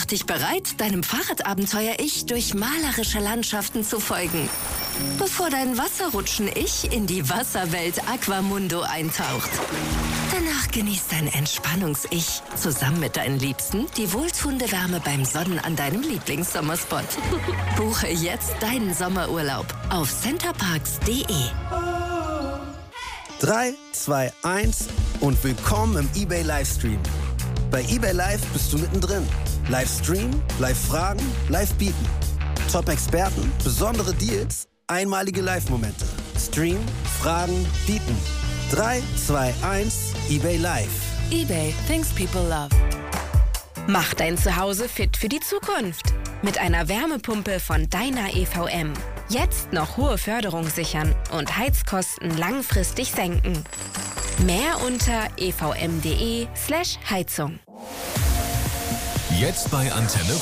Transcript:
Mach dich bereit, deinem Fahrradabenteuer-Ich durch malerische Landschaften zu folgen. Bevor dein Wasserrutschen-Ich in die Wasserwelt Aquamundo eintaucht. Danach genießt dein Entspannungs-Ich zusammen mit deinen Liebsten die wohltuende Wärme beim Sonnen an deinem Lieblingssommerspot. Buche jetzt deinen Sommerurlaub auf centerparks.de. 3, 2, 1 und willkommen im eBay Livestream. Bei eBay Live bist du mittendrin. Livestream, Live-Fragen, Live-Bieten. Top-Experten, besondere Deals, einmalige Live-Momente. Stream, Fragen, Bieten. 3, 2, 1, eBay Live. eBay, things people love. Mach dein Zuhause fit für die Zukunft. Mit einer Wärmepumpe von Dyna EVM. Jetzt noch hohe Förderung sichern und Heizkosten langfristig senken. Mehr unter evm.de/Heizung. Jetzt bei Antenne